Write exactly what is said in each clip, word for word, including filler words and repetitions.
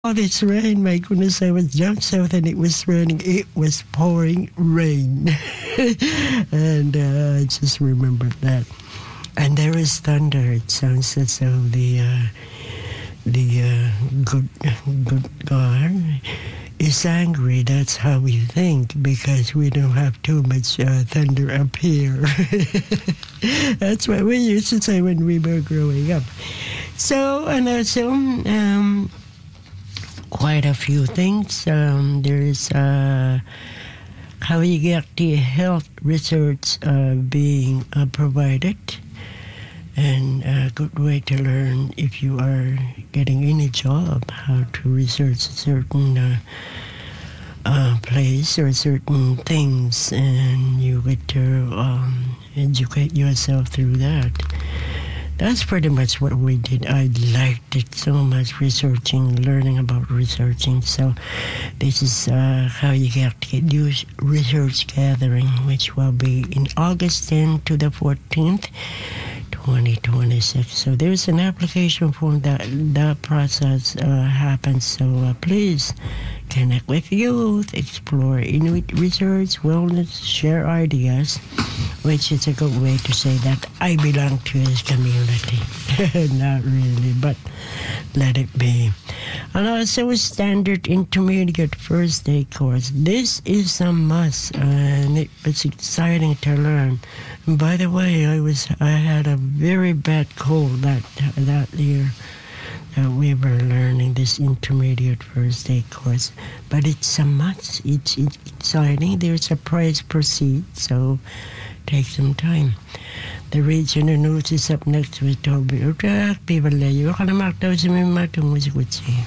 Oh, this rain, my goodness, I was down south and it was raining. It was pouring rain. and uh, I just remembered that. And there is thunder. It sounds as though the, uh, the uh, good, good God is angry. That's how we think, because we don't have too much uh, thunder up here. That's what we used to say when we were growing up. So, and also, um, quite a few things. Um, there is uh, how you get the health research uh, being uh, provided, and a good way to learn if you are getting any job, how to research a certain uh, uh, place or certain things, and you get to um, educate yourself through that. That's pretty much what we did. I liked it so much, researching, learning about researching. So this is uh, how you get to do research gathering, which will be in August tenth to the fourteenth, twenty twenty-six. So there's an application form that that process uh, happens. So uh, please connect with youth, explore Inuit research, wellness, share ideas, which is a good way to say that I belong to this community. Not really, but let it be. And also a standard intermediate first aid course. This is a must, and it was exciting to learn. And by the way, I was I had a very bad cold that that year. Uh, we were learning this intermediate first aid course, but it's a must. It's, it's exciting. There's a prize proceed, so take some time. The regional news is up next with Toby Utak. People lay you can mark those in my tongue with Gucci.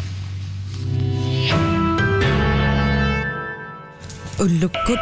Ulukut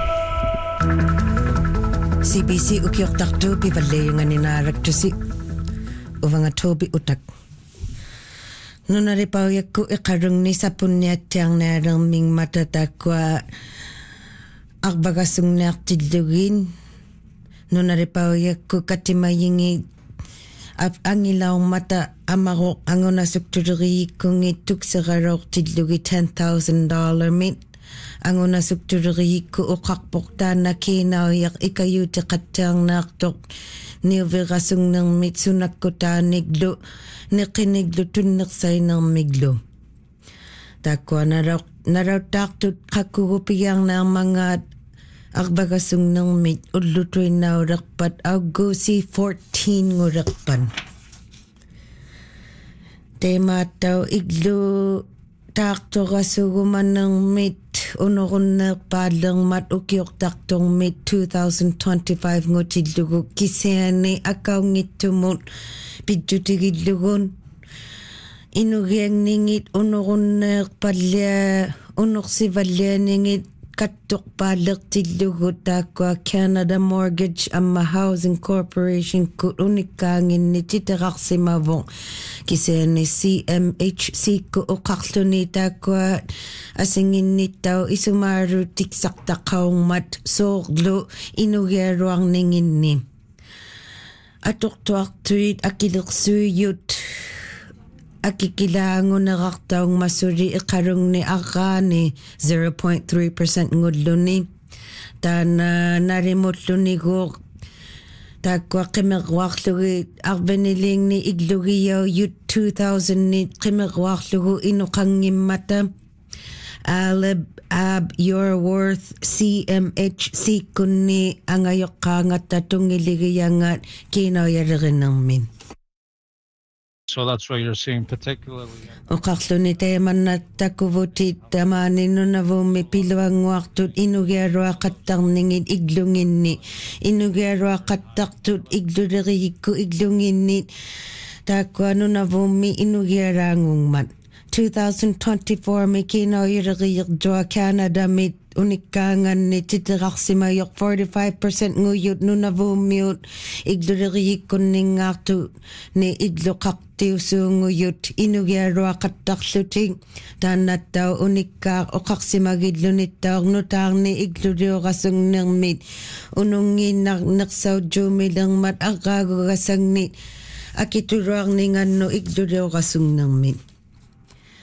C B C ukiok takto people lay yung aninarak to si Uvanga Toby Utak. Nuna ripawiyak ko ikarong ni sa punyat tiyang narang ming matatakwa akbagasong naktidlugin. Nuna ripawiyak ko katimayingi ap ang ilaw mata amarok ang unasukturiri kung ituk sa karok tidlugi ten thousand dollars mit. Ang unasukturiri ko ukakpokta na kinawiyak ikayuti katyang naktok niuvirasong ng mitsunak ko taniglo nikiniglo tunnaksay ng miglo. Takwa naraw naraw taktut kakugupiyang ng mga akbagasong ng mit ulutoy na urakpat Augusi fourteen ngurakpan. Tema taw iglo takto kasuguman ng mit unokon na padlang mat ukyok taktong mit twenty twenty-five ngutidlugo kisene akaw ngitumot pidjutigidlugon inugyang ningit unokon na padla unok si valya ningit katok padlak tidlugo takwa Canada Mortgage Amma Housing Corporation kut unikangin ni titarak si mavong kisene C M H C ko ukaklo ni takwa asingin nitaw isumaru tiksak takaw mat soglo inugero ang ningin ni atok-tuak tuit akiliksuyut akikilango na kaktaong masuri ikarong ni akani zero point three percent ngudlo ni tana narimotlo ni go takwa kimagwaklugi akbeniling ni iglugiyaw yut two thousand ni kimagwaklugi inukangim mata alab ab your worth C M H C kunni angayok ka nga tatong iligiyangat kinayaririn ng min. So that's what you're seeing particularly. O kaklo ni teman na takuvutit tamanin no na vumi pilawang waktut inugero akatang ningin iglungin ni inugero akataktut igluririku iglungin ni takwa no na vumi inugerangong mat. twenty twenty-four may kinawiririyag dwa Canada mit unikangan ni titiraksimayok forty-five percent nguyut no na vumiyut igluririku ningatu ni iglo kaktiw su nguyut inugero akatakluting tanataw unikak o kaksimagidlo nitaw nutang ni igluriro kasong ng mit unungin naksaw jumilang mat agago kasang ni akituruang ningan no igluriro kasong ng mit.